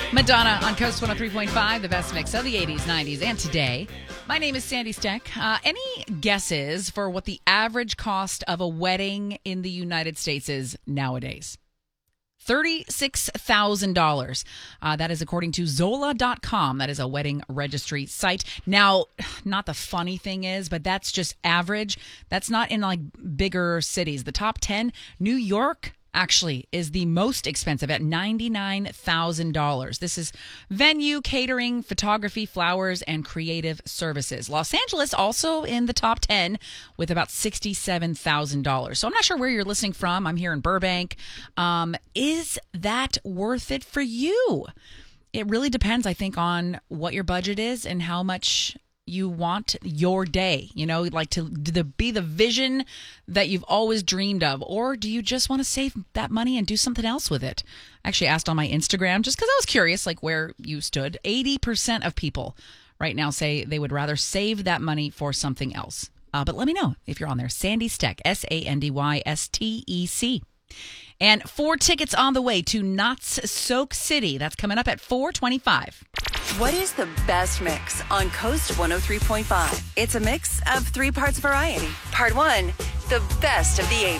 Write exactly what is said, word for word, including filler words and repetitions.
Madonna on Coast one oh three point five, the best mix of the eighties, nineties, and today. My name is Sandy Steck. Uh, any guesses for what the average cost of a wedding in the United States is nowadays? thirty-six thousand dollars. Uh, that is according to Zola dot com. That is a wedding registry site. Now, not the funny thing is, but that's just average. That's not in like bigger cities. The top ten, New York actually is the most expensive at ninety-nine thousand dollars. This is venue, catering, photography, flowers, and creative services. Los Angeles also in the top ten with about sixty-seven thousand dollars. So I'm not sure where you're listening from. I'm here in Burbank. Um, is that worth it for you? It really depends, I think, on what your budget is and how much you want your day, you know, like to, to be the vision that you've always dreamed of, or do you just want to save that money and do something else with it? I actually asked on my Instagram just because I was curious, like where you stood. eighty percent of people right now say they would rather save that money for something else. Uh, but let me know if you're on there. Sandy Steck, S A N D Y S T E C. And four tickets on the way to Knott's Soak City. That's coming up at four twenty-five. What is the best mix on Coast one oh three point five? It's a mix of three parts variety. Part one, the best of the eighties.